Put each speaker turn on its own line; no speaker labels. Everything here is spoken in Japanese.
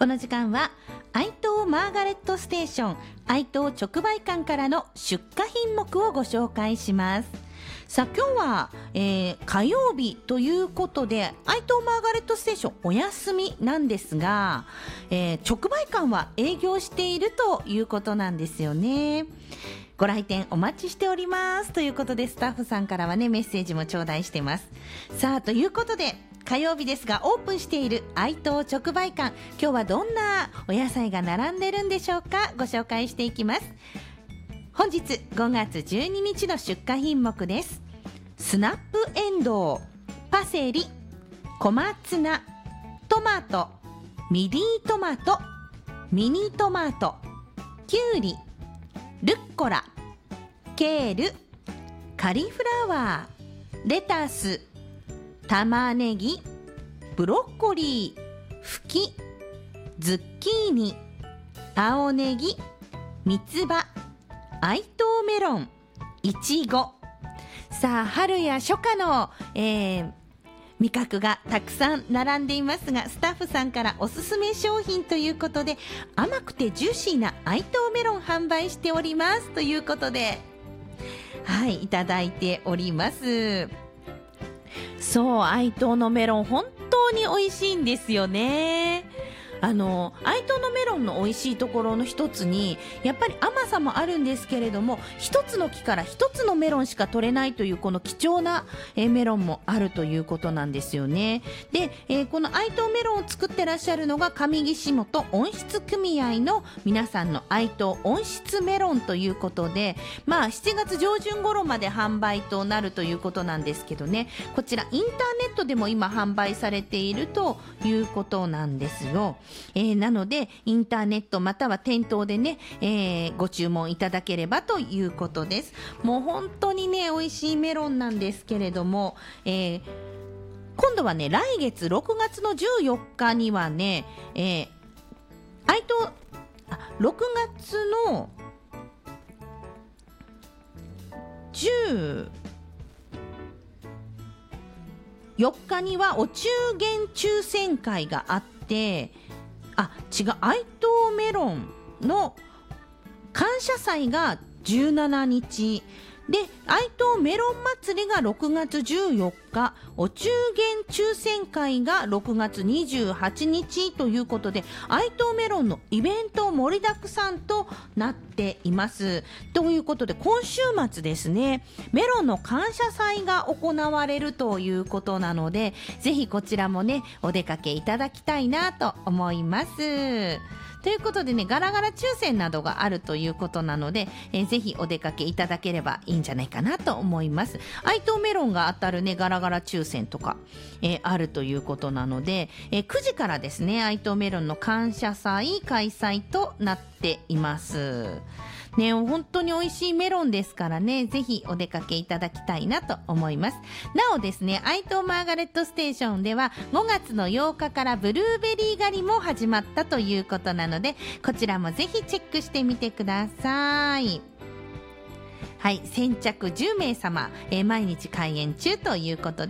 この時間は愛東マーガレットステーション愛東直売館からの出荷品目をご紹介します。さあ今日は、火曜日ということで愛東マーガレットステーションお休みなんですが、直売館は営業しているということなんですよね。ご来店お待ちしておりますということで、スタッフさんからはねメッセージも頂戴してます。さあということで火曜日ですがオープンしている愛東直売館、今日はどんなお野菜が並んでるんでしょうか。ご紹介していきます。本日5月12日の出荷品目です。スナップエンドウ、パセリ、小松菜、トマト、ミディトマト、ミニトマト、キュウリ、ルッコラ、ケール、カリフラワー、レタス、玉ねぎ、ブロッコリー、フキ、ズッキーニ、青ネギ、三つ葉、愛東メロン、いちご。さあ春や初夏の、味覚がたくさん並んでいますが、スタッフさんからおすすめ商品ということで甘くてジューシーな愛東メロン販売しておりますということで、はいいただいております。そう、愛東のメロン本当に美味しいんですよね。愛東のメロンの美味しいところの一つにやっぱり甘さもあるんですけれども、一つの木から一つのメロンしか取れないというこの貴重なメロンもあるということなんですよね。で、この愛東メロンを作ってらっしゃるのが上岸本温室組合の皆さんの愛東温室メロンということで、7月上旬頃まで販売となるということなんですけどね、こちらインターネットでも今販売されているということなんですよ。なのでインターネットまたは店頭でね、ご注文いただければということです。もう本当にね美味しいメロンなんですけれども、今度はね来月6月の14日にはね、愛東6月の14日にはお中元抽選会があって、愛東メロンの感謝祭が17日で、愛東メロン祭りが6月14日、お中元抽選会が6月28日ということで、愛東メロンのイベント盛りだくさんとなっています。ということで今週末ですね、メロンの感謝祭が行われるということなので、ぜひこちらもねお出かけいただきたいなと思います。ということでね、ガラガラ抽選などがあるということなので、ぜひお出かけいただければいいんじゃないかなと思います。愛東メロンが当たるねガラガラ抽選とか、あるということなので、9時からですね愛東メロンの感謝祭開催となっていますね。本当に美味しいメロンですからね、ぜひお出かけいただきたいなと思います。なおですね、愛東マーガレットステーションでは5月の8日からブルーベリー狩りも始まったということなので、こちらもぜひチェックしてみてください。はい、先着10名様、毎日開園中ということで